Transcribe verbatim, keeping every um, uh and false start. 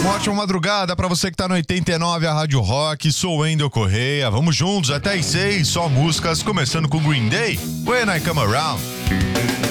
Uma ótima madrugada pra você que tá no oitenta e nove, a Rádio Rock. Sou o Wendel Correia. Vamos juntos até às seis, só músicas, começando com Green Day, When I Come Around.